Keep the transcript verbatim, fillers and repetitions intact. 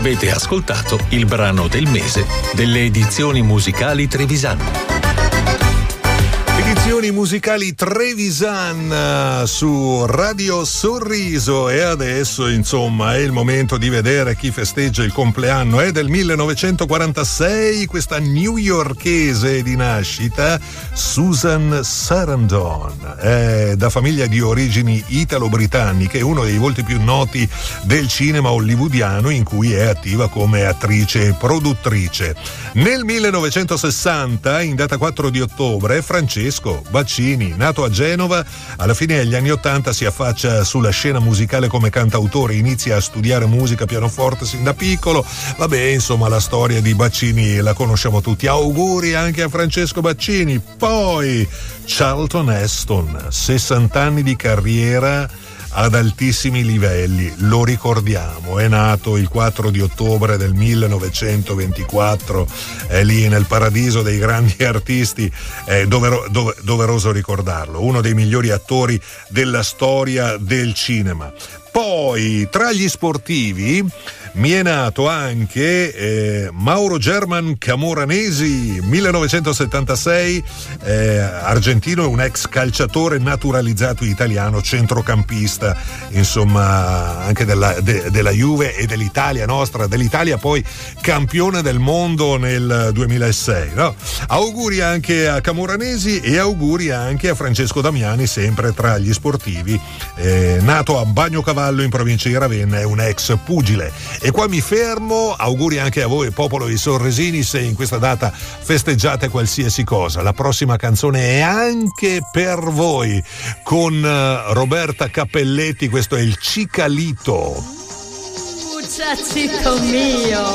Avete ascoltato il brano del mese delle edizioni musicali Trevisan. Edizioni musicali Trevisan su Radio Sorriso. E adesso insomma è il momento di vedere chi festeggia il compleanno. È del millenovecentoquarantasei questa newyorkese di nascita, Susan Sarandon, è da famiglia di origini italo-britanniche, è uno dei volti più noti del cinema hollywoodiano, in cui è attiva come attrice e produttrice. Nel millenovecentosessanta, in data quattro di ottobre, Francesco Baccini, nato a Genova, alla fine degli anni ottanta si affaccia sulla scena musicale come cantautore, inizia a studiare musica, pianoforte sin da piccolo. Vabbè, insomma, la storia di Baccini la conosciamo tutti. Auguri anche a Francesco Baccini. Poi Charlton Heston, sessanta anni di carriera ad altissimi livelli, lo ricordiamo, è nato il quattro di ottobre del millenovecentoventiquattro, è lì nel paradiso dei grandi artisti, è dovero, dov, doveroso ricordarlo, uno dei migliori attori della storia del cinema. Poi tra gli sportivi mi è nato anche eh, Mauro German Camoranesi, millenovecentosettantasei, eh, argentino, un ex calciatore naturalizzato italiano, centrocampista, insomma anche della, de, della Juve e dell'Italia nostra, dell'Italia poi campione del mondo nel duemilasei, no? Auguri anche a Camoranesi e auguri anche a Francesco Damiani, sempre tra gli sportivi, eh, nato a Bagnocavallo in provincia di Ravenna, è un ex pugile. E qua mi fermo, auguri anche a voi, popolo di Sorresini, se in questa data festeggiate qualsiasi cosa. La prossima canzone è anche per voi, con Roberta Cappelletti, questo è il Cicalito. Muchachito mio.